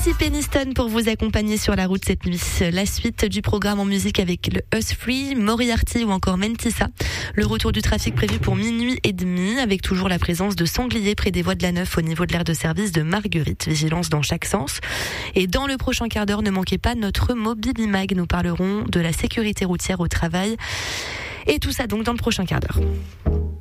Voici Peniston pour vous accompagner sur la route cette nuit. La suite du programme en musique avec le Us Free, Moriarty ou encore Mentissa. Le retour du trafic prévu pour minuit et demi avec toujours la présence de sangliers près des voies de la Neuf au niveau de l'aire de service de Marguerite. Vigilance dans chaque sens. Et dans le prochain quart d'heure, ne manquez pas notre Mobilimag. Nous parlerons de la sécurité routière au travail. Et tout ça donc dans le prochain quart d'heure.